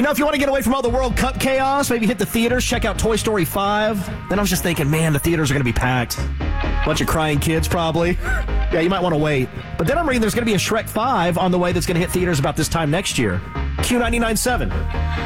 if you want to get away from all the World Cup chaos, maybe hit the theaters, check out Toy Story 5. Then I was just thinking, man, the theaters are going to be packed. Bunch of crying kids, probably. Yeah, you might want to wait. But then I'm reading there's going to be a Shrek 5 on the way that's going to hit theaters about this time next year. Q99.7.